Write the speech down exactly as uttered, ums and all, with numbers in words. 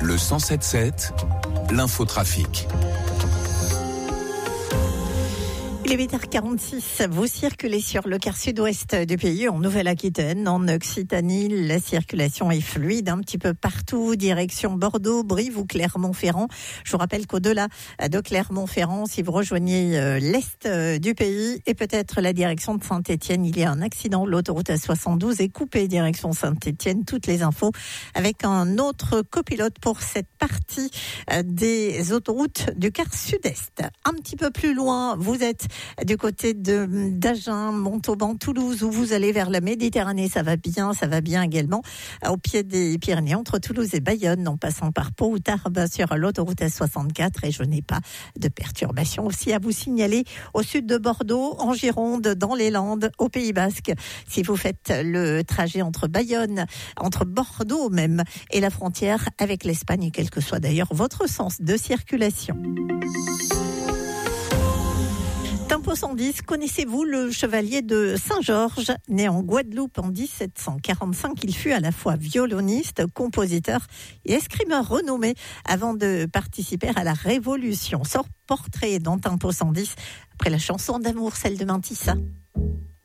Le cent sept sept, l'infotrafic. Il est huit heures quarante-six, vous circulez sur le quart sud-ouest du pays, en Nouvelle-Aquitaine, en Occitanie. La circulation est fluide un petit peu partout, direction Bordeaux, Brive ou Clermont-Ferrand. Je vous rappelle qu'au-delà de Clermont-Ferrand, si vous rejoignez l'est du pays et peut-être la direction de Saint-Étienne, il y a un accident. L'autoroute A soixante-douze est coupée direction Saint-Étienne. Toutes les infos avec un autre copilote pour cette partie des autoroutes du quart sud-est. Un petit peu plus loin, vous êtes du côté de d'Agen, Montauban, Toulouse, où vous allez vers la Méditerranée. Ça va bien, ça va bien également au pied des Pyrénées, entre Toulouse et Bayonne, en passant par Pau ou Tarbes sur l'autoroute A soixante-quatre. Et je n'ai pas de perturbation aussi à vous signaler au sud de Bordeaux, en Gironde, dans les Landes, au Pays Basque. Si vous faites le trajet entre Bayonne, entre Bordeaux même, et la frontière avec l'Espagne, quel que soit d'ailleurs votre sens de circulation. Tempo cent dix, connaissez-vous le chevalier de Saint-Georges? Né en Guadeloupe en dix-sept cent quarante-cinq, il fut à la fois violoniste, compositeur et escrimeur renommé avant de participer à la Révolution. Sort portrait dans Tempo cent dix après la chanson d'amour, celle de Mantissa.